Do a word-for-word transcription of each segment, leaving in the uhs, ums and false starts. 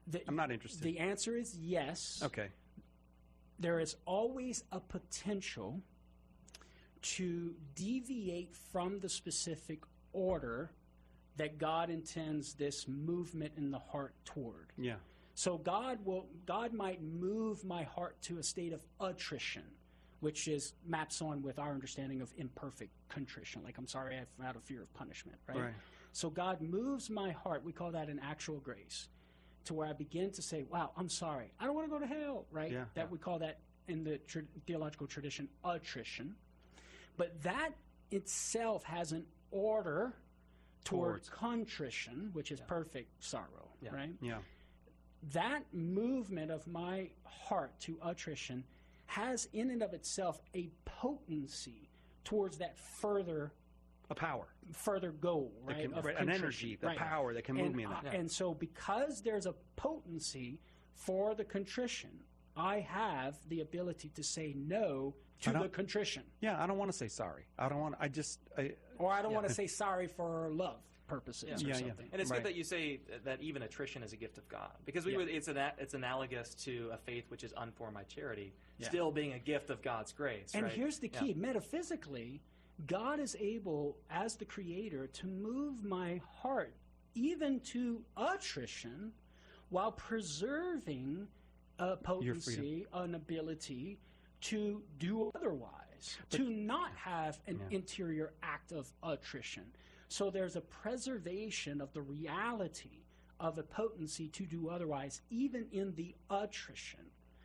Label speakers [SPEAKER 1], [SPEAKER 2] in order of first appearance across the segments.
[SPEAKER 1] The,
[SPEAKER 2] I'm not interested.
[SPEAKER 1] The answer is yes.
[SPEAKER 2] Okay.
[SPEAKER 1] There is always a potential to deviate from the specific order that God intends this movement in the heart toward.
[SPEAKER 2] Yeah.
[SPEAKER 1] So God will, God might move my heart to a state of attrition, which is maps on with our understanding of imperfect contrition. Like, I'm sorry, I'm out of fear of punishment, right?
[SPEAKER 2] Right.
[SPEAKER 1] So God moves my heart. We call that an actual grace, to where I begin to say, wow, I'm sorry. I don't want to go to hell, right?
[SPEAKER 2] Yeah.
[SPEAKER 1] That we call that in the tr- theological tradition, attrition. But that itself has an order toward
[SPEAKER 2] Towards.
[SPEAKER 1] contrition, which is
[SPEAKER 3] Yeah.
[SPEAKER 1] perfect sorrow,
[SPEAKER 3] Yeah.
[SPEAKER 1] right?
[SPEAKER 2] Yeah.
[SPEAKER 1] That movement of my heart to attrition has in and of itself a potency towards that further
[SPEAKER 2] A power.
[SPEAKER 1] further goal,
[SPEAKER 2] That
[SPEAKER 1] right?
[SPEAKER 2] can-
[SPEAKER 1] of
[SPEAKER 2] right, an
[SPEAKER 1] contrition,
[SPEAKER 2] energy, the
[SPEAKER 1] right.
[SPEAKER 2] power that can move
[SPEAKER 1] and,
[SPEAKER 2] me in that.
[SPEAKER 1] uh, and so because there's a potency for the contrition, I have the ability to say no
[SPEAKER 2] I
[SPEAKER 1] to
[SPEAKER 2] don't-
[SPEAKER 1] the contrition.
[SPEAKER 2] Yeah, I don't want to say sorry. I don't want. I just. I,
[SPEAKER 1] Or I don't
[SPEAKER 3] Yeah.
[SPEAKER 1] want to say sorry for love purposes
[SPEAKER 3] Yeah.
[SPEAKER 1] or
[SPEAKER 2] Yeah, yeah.
[SPEAKER 1] something.
[SPEAKER 3] And it's
[SPEAKER 2] Right.
[SPEAKER 3] good that you say that even attrition is a gift of God, because we
[SPEAKER 1] Yeah.
[SPEAKER 3] would, it's an it's analogous to a faith which is unformed by charity,
[SPEAKER 1] Yeah.
[SPEAKER 3] still being a gift of God's grace.
[SPEAKER 1] And
[SPEAKER 3] right?
[SPEAKER 1] here's the
[SPEAKER 3] Yeah.
[SPEAKER 1] key. Metaphysically, God is able, as the creator, to move my heart even to attrition while preserving a potency, an ability to do otherwise, to not have an
[SPEAKER 2] Yeah.
[SPEAKER 1] interior act of attrition. So there's a preservation of the reality of a potency to do otherwise, even in the attrition.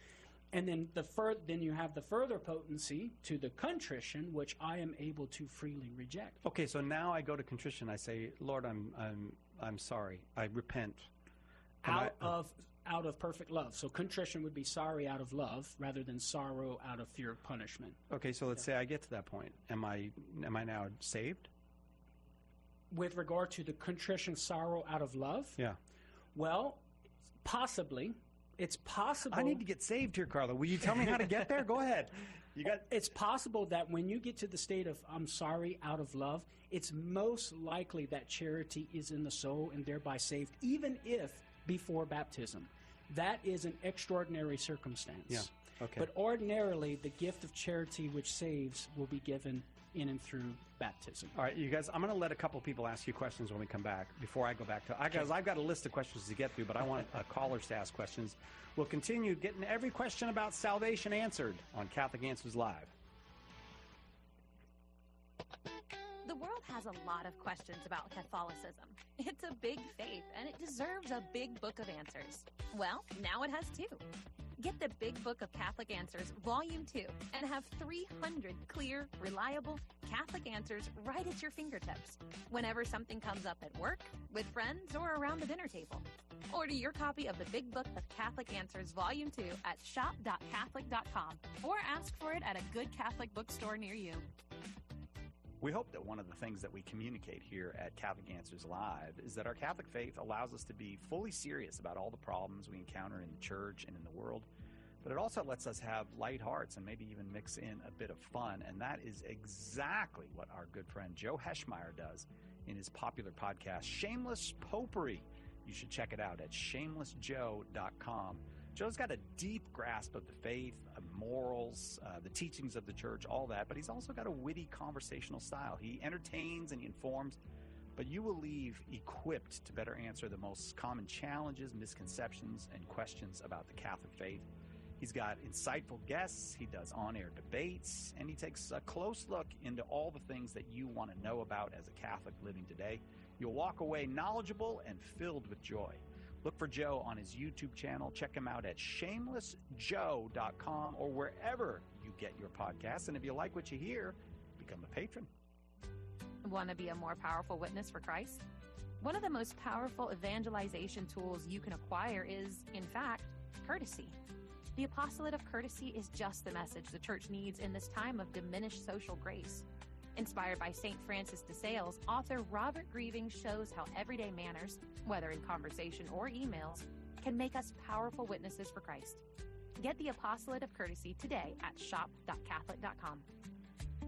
[SPEAKER 1] And then the fur- then you have the further potency to the contrition, which I am able to freely reject.
[SPEAKER 2] okay, so now I go to contrition. I say, Lord, I'm I'm I'm sorry. I repent. Am
[SPEAKER 1] Out
[SPEAKER 2] I-
[SPEAKER 1] of out of perfect love. So contrition would be sorry out of love rather than sorrow out of fear of punishment.
[SPEAKER 2] Okay, so let's say I get to that point. Am I am I now saved?
[SPEAKER 1] With regard to the contrition sorrow out of love,
[SPEAKER 2] Yeah.
[SPEAKER 1] well, possibly. It's possible.
[SPEAKER 2] I need to get saved here, Carla. Will you tell me how to get there? Go ahead. You got.
[SPEAKER 1] It's possible that when you get to the state of I'm sorry out of love, it's most likely that charity is in the soul and thereby saved, even if before baptism. That is an extraordinary circumstance.
[SPEAKER 2] Yeah. Okay.
[SPEAKER 1] But ordinarily, the gift of charity which saves will be given in and through baptism.
[SPEAKER 2] All right, you guys, I'm going to let a couple people ask you questions when we come back before I go back to I guys I've got a list of questions to get through, but I want uh, callers to ask questions. We'll continue getting every question about salvation answered on Catholic Answers Live.
[SPEAKER 4] The world has a lot of questions about Catholicism. It's a big faith, and it deserves a big book of answers. Well, now it has two. Get the Big Book of Catholic Answers, Volume two, and have three hundred clear, reliable Catholic answers right at your fingertips whenever something comes up at work, with friends, or around the dinner table. Order your copy of the Big Book of Catholic Answers, Volume two at shop dot catholic dot com or ask for it at a good Catholic bookstore near you.
[SPEAKER 2] We hope that one of the things that we communicate here at Catholic Answers Live is that our Catholic faith allows us to be fully serious about all the problems we encounter in the church and in the world, but it also lets us have light hearts and maybe even mix in a bit of fun, and that is exactly what our good friend Joe Heschmeyer does in his popular podcast, Shameless Popery. You should check it out at shameless joe dot com. Joe's got a deep grasp of the faith, of morals, uh, the teachings of the church, all that, but he's also got a witty conversational style. He entertains and he informs, but you will leave equipped to better answer the most common challenges, misconceptions, and questions about the Catholic faith. He's got insightful guests, he does on-air debates, and he takes a close look into all the things that you want to know about as a Catholic living today. You'll walk away knowledgeable and filled with joy. Look for Joe on his YouTube channel. Check him out at shameless joe dot com or wherever you get your podcasts. And if you like what you hear, become a patron.
[SPEAKER 4] Want to be a more powerful witness for Christ? One of the most powerful evangelization tools you can acquire is, in fact, courtesy. The apostolate of courtesy is just the message the church needs in this time of diminished social grace. Inspired by Saint Francis de Sales, author Robert Grieving shows how everyday manners, whether in conversation or emails, can make us powerful witnesses for Christ. Get the apostolate of courtesy today at shop dot catholic dot com.